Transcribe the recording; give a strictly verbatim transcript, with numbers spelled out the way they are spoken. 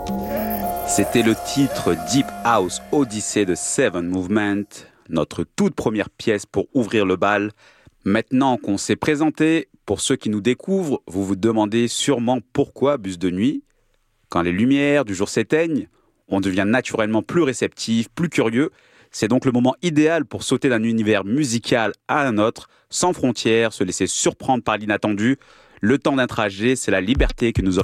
C'était le titre Deep House Odyssey de Seven Movement, notre toute première pièce pour ouvrir le bal. Maintenant qu'on s'est présenté, pour ceux qui nous découvrent, vous vous demandez sûrement pourquoi Bus de nuit. Quand les lumières du jour s'éteignent, on devient naturellement plus réceptif, plus curieux. C'est donc le moment idéal pour sauter d'un univers musical à un autre, sans frontières, se laisser surprendre par l'inattendu. Le temps d'un trajet, c'est la liberté que nous offre